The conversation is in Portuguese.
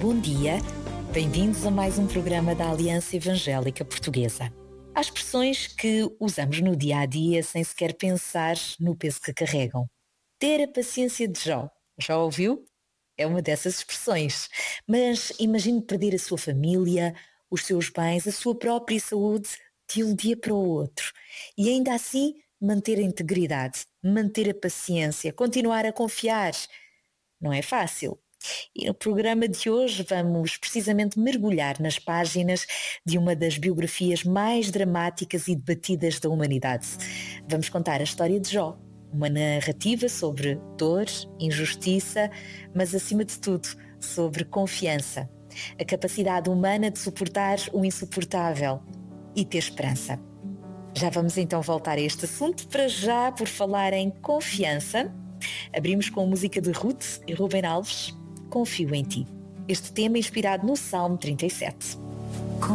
Bom dia, bem-vindos a mais um programa da Aliança Evangélica Portuguesa. Há expressões que usamos no dia a dia sem sequer pensar no peso que carregam. Ter a paciência de Jó. Já ouviu? É uma dessas expressões. Mas imagine perder a sua família, os seus bens, a sua própria saúde de um dia para o outro. E ainda assim manter a integridade, manter a paciência, continuar a confiar. Não é fácil. E no programa de hoje vamos precisamente mergulhar nas páginas de uma das biografias mais dramáticas e debatidas da humanidade. Vamos contar a história de Jó, uma narrativa sobre dor, injustiça, mas acima de tudo, sobre confiança, a capacidade humana de suportar o insuportável e ter esperança. Já vamos então voltar a este assunto, para já por falar em confiança. Abrimos com a música de Ruth e Rubem Alves, Confio em Ti. Este tema é inspirado no Salmo 37.